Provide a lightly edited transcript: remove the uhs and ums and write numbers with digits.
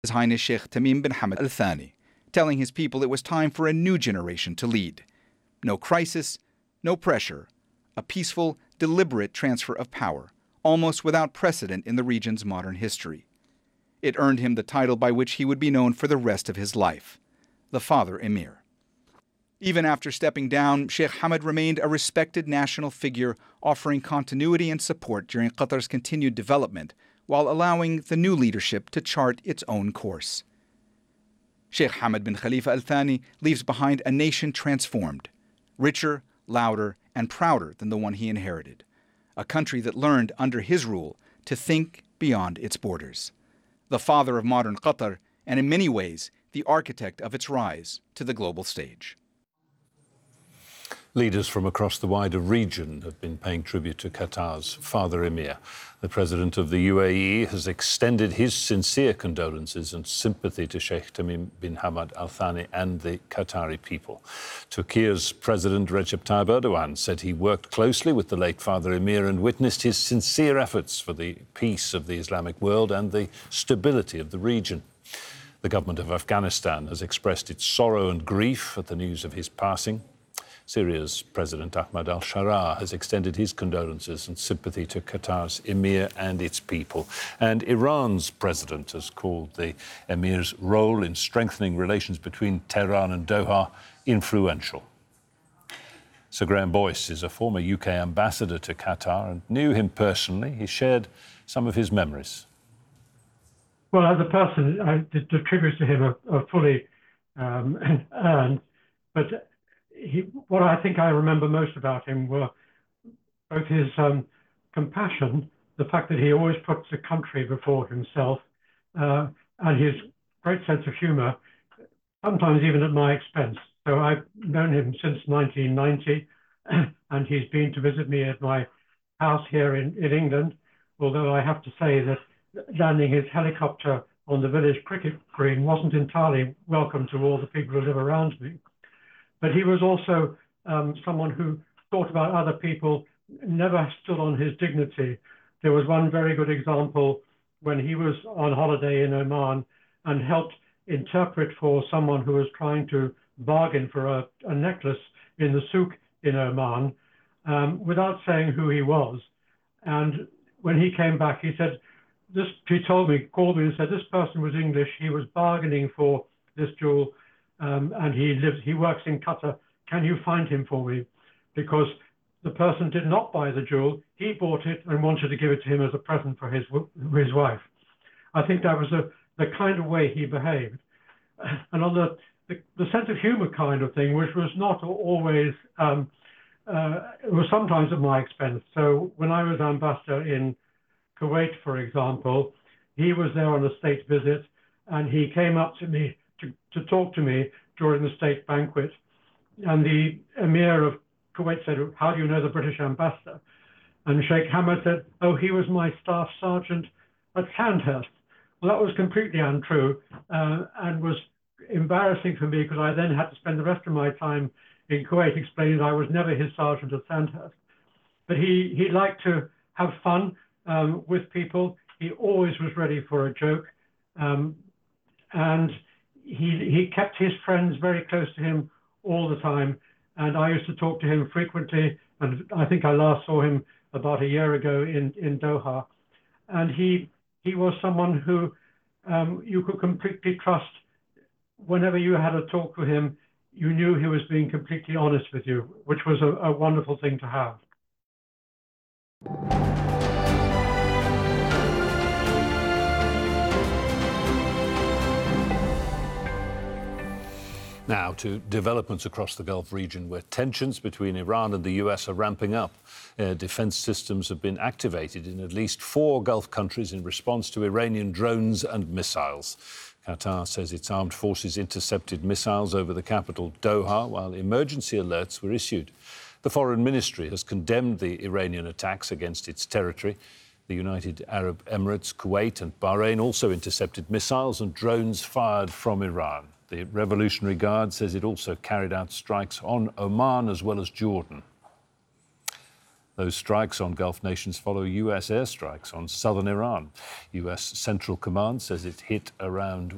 His Highness Sheikh Tamim bin Hamad Al Thani, telling his people it was time for a new generation to lead. No crisis, no pressure, a peaceful, deliberate transfer of power, almost without precedent in the region's modern history. It earned him the title by which he would be known for the rest of his life, the Father Emir. Even after stepping down, Sheikh Hamad remained a respected national figure, offering continuity and support during Qatar's continued development, while allowing the new leadership to chart its own course. Sheikh Hamad bin Khalifa Al Thani leaves behind a nation transformed, richer, louder, and prouder than the one he inherited, a country that learned under his rule to think beyond its borders. The father of modern Qatar, and in many ways, the architect of its rise to the global stage. Leaders from across the wider region have been paying tribute to Qatar's Father Emir. The President of the UAE has extended his sincere condolences and sympathy to Sheikh Tamim bin Hamad Al Thani and the Qatari people. Turkey's President Recep Tayyip Erdogan said he worked closely with the late Father Emir and witnessed his sincere efforts for the peace of the Islamic world and the stability of the region. The government of Afghanistan has expressed its sorrow and grief at the news of his passing. Syria's President Ahmad al-Sharaa has extended his condolences and sympathy to Qatar's Emir and its people. And Iran's president has called the Emir's role in strengthening relations between Tehran and Doha influential. Sir Graham Boyce is a former UK ambassador to Qatar and knew him personally. He shared some of his memories. Well, as a person, the tributes to him are fully earned, but what I think I remember most about him were both his compassion, the fact that he always puts the country before himself, and his great sense of humour, sometimes even at my expense. So I've known him since 1990, and he's been to visit me at my house here in England, although I have to say that landing his helicopter on the village cricket green wasn't entirely welcome to all the people who live around me. But he was also someone who thought about other people, never stood on his dignity. There was one very good example when he was on holiday in Oman and helped interpret for someone who was trying to bargain for a necklace in the souk in Oman without saying who he was. And when he came back, he said, called me and said, this person was English. He was bargaining for this jewel. And he works in Qatar. Can you find him for me? Because the person did not buy the jewel. He bought it and wanted to give it to him as a present for his wife. I think that was the kind of way he behaved. And on the sense of humor kind of thing, which was not always, it was sometimes at my expense. So when I was ambassador in Kuwait, for example, he was there on a state visit, and he came up to me to talk to me during the state banquet. And the Emir of Kuwait said, how do you know the British ambassador? And Sheikh Hamad said, oh, he was my staff sergeant at Sandhurst. Well, that was completely untrue and was embarrassing for me because I then had to spend the rest of my time in Kuwait explaining that I was never his sergeant at Sandhurst. But he liked to have fun with people. He always was ready for a joke. And he kept his friends very close to him all the time, and I used to talk to him frequently, and I think I last saw him about a year ago in Doha. And he was someone who you could completely trust. Whenever you had a talk with him, you knew he was being completely honest with you, which was a wonderful thing to have. Now to developments across the Gulf region where tensions between Iran and the US are ramping up. Air defense systems have been activated in at least 4 Gulf countries in response to Iranian drones and missiles. Qatar says its armed forces intercepted missiles over the capital, Doha, while emergency alerts were issued. The Foreign Ministry has condemned the Iranian attacks against its territory. The United Arab Emirates, Kuwait and Bahrain also intercepted missiles and drones fired from Iran. The Revolutionary Guard says it also carried out strikes on Oman as well as Jordan. Those strikes on Gulf nations follow US airstrikes on southern Iran. US Central Command says it hit around